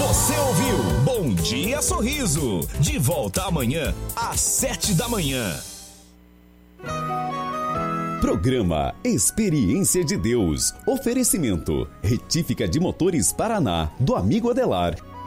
Você ouviu Bom Dia Sorriso. De volta amanhã, às 7 da manhã. Programa Experiência de Deus. Oferecimento: Retífica de Motores Paraná, do amigo Adelar.